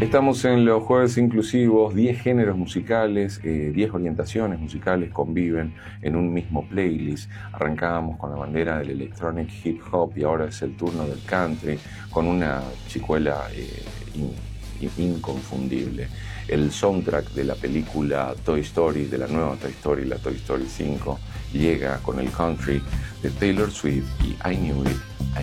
Estamos en los jueves inclusivos, 10 géneros musicales, 10 orientaciones musicales conviven en un mismo playlist. Arrancábamos con la bandera del electronic hip hop y ahora es el turno del country, con una chicuela inconfundible. El soundtrack de la película Toy Story, de la nueva Toy Story, la Toy Story 5, llega con el country de Taylor Swift y I Knew It.